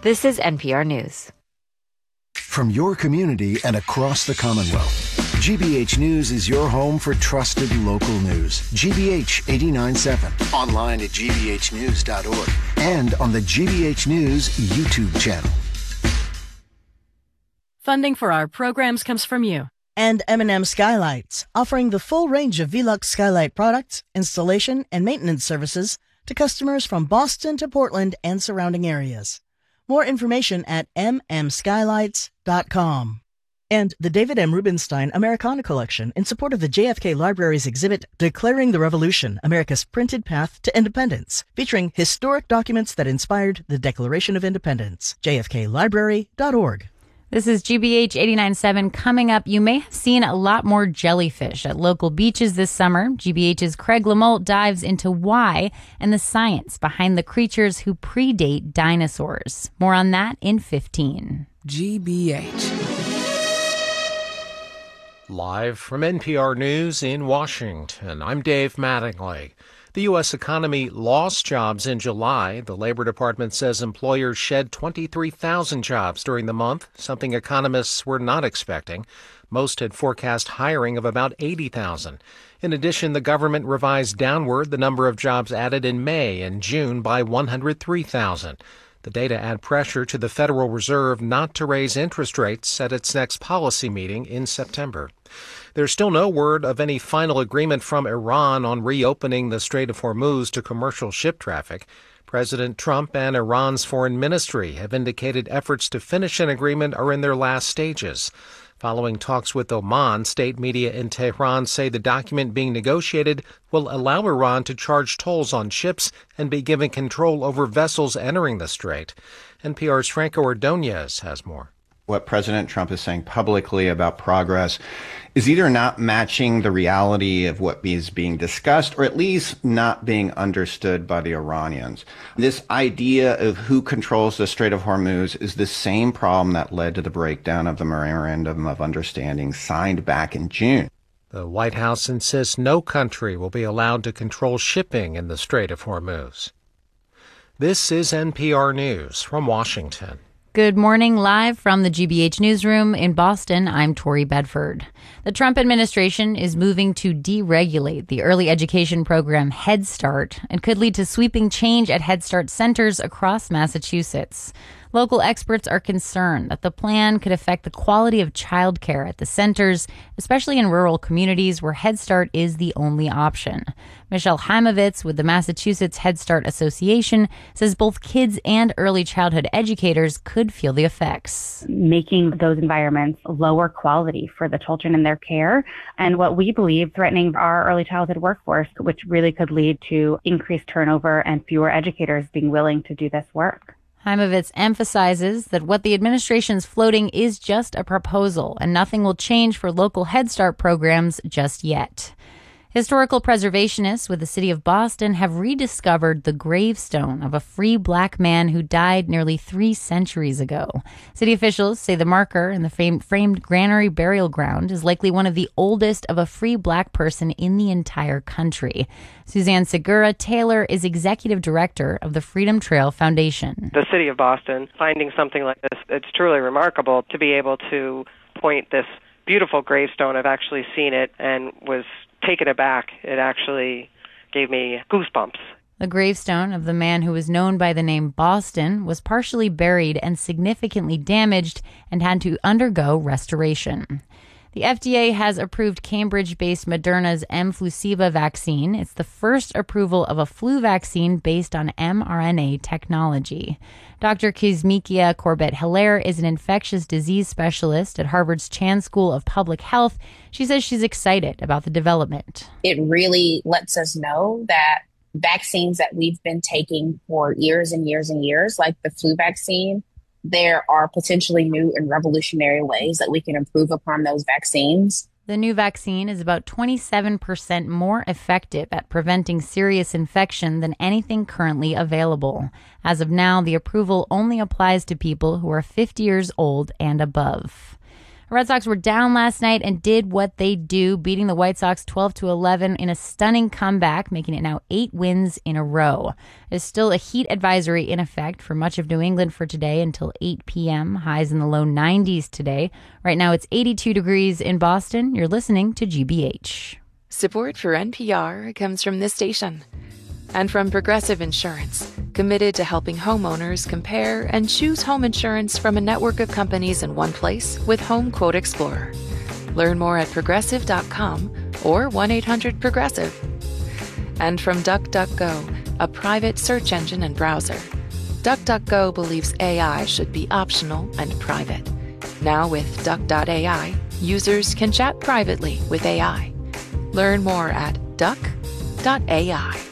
This is NPR News. From your community and across the Commonwealth, GBH News is your home for trusted local news. GBH 89.7, online at gbhnews.org, and on the GBH News YouTube channel. Funding for our programs comes from you. And M&M Skylights, offering the full range of Velux Skylight products, installation, and maintenance services to customers from Boston to Portland and surrounding areas. More information at mmskylights.com. And the David M. Rubenstein Americana Collection in support of the JFK Library's exhibit Declaring the Revolution, America's Printed Path to Independence, featuring historic documents that inspired the Declaration of Independence. jfklibrary.org. This is GBH 89.7. Coming up, you may have seen a lot more jellyfish at local beaches this summer. GBH's Craig Lamolt dives into why and the science behind the creatures who predate dinosaurs. More on that in 15. GBH. Live from NPR News in Washington, I'm Dave Mattingly. The U.S. economy lost jobs in July. The Labor Department says employers shed 23,000 jobs during the month, something economists were not expecting. Most had forecast hiring of about 80,000. In addition, the government revised downward the number of jobs added in May and June by 103,000. The data add pressure to the Federal Reserve not to raise interest rates at its next policy meeting in September. There's still no word of any final agreement from Iran on reopening the Strait of Hormuz to commercial ship traffic. President Trump and Iran's foreign ministry have indicated efforts to finish an agreement are in their last stages. Following talks with Oman, state media in Tehran say the document being negotiated will allow Iran to charge tolls on ships and be given control over vessels entering the strait. NPR's Franco Ordonez has more. What President Trump is saying publicly about progress is either not matching the reality of what is being discussed or at least not being understood by the Iranians. This idea of who controls the Strait of Hormuz is the same problem that led to the breakdown of the Memorandum of Understanding signed back in June. The White House insists no country will be allowed to control shipping in the Strait of Hormuz. This is NPR News from Washington. Good morning, live from the GBH newsroom in Boston. I'm Tori Bedford. The Trump administration is moving to deregulate the early education program Head Start and could lead to sweeping change at Head Start centers across Massachusetts. Local experts are concerned that the plan could affect the quality of childcare at the centers, especially in rural communities where Head Start is the only option. Michelle Heimovitz with the Massachusetts Head Start Association says both kids and early childhood educators could feel the effects. Making those environments lower quality for the children in their care, and what we believe threatening our early childhood workforce, which really could lead to increased turnover and fewer educators being willing to do this work. Heimovitz emphasizes that what the administration's floating is just a proposal and nothing will change for local Head Start programs just yet. Historical preservationists with the city of Boston have rediscovered the gravestone of a free black man who died nearly 3 centuries ago. City officials say the marker in the framed granary burial ground is likely one of the oldest of a free black person in the entire country. Suzanne Segura Taylor is executive director of the Freedom Trail Foundation. The city of Boston finding something like this, it's truly remarkable to be able to point this beautiful gravestone. I've actually seen it and was taken aback. It actually gave me goosebumps. The gravestone of the man who was known by the name Boston was partially buried and significantly damaged and had to undergo restoration. The FDA has approved Cambridge-based Moderna's mFlusiva vaccine. It's the first approval of a flu vaccine based on mRNA technology. Dr. Kizzmekia Corbett-Hilaire is an infectious disease specialist at Harvard's Chan School of Public Health. She says she's excited about the development. It really lets us know that vaccines that we've been taking for years and years and years, like the flu vaccine, there are potentially new and revolutionary ways that we can improve upon those vaccines. The new vaccine is about 27% more effective at preventing serious infection than anything currently available. As of now, the approval only applies to people who are 50 years old and above. Red Sox were down last night and did what they do, beating the White Sox 12-11 in a stunning comeback, making it now 8 wins in a row. There's still a heat advisory in effect for much of New England for today until 8 p.m. Highs in the low 90s today. Right now it's 82 degrees in Boston. You're listening to GBH. Support for NPR comes from this station and from Progressive Insurance, committed to helping homeowners compare and choose home insurance from a network of companies in one place with Home Quote Explorer. Learn more at progressive.com or 1-800-PROGRESSIVE. And from DuckDuckGo, a private search engine and browser. DuckDuckGo believes AI should be optional and private. Now with Duck.ai, users can chat privately with AI. Learn more at duck.ai.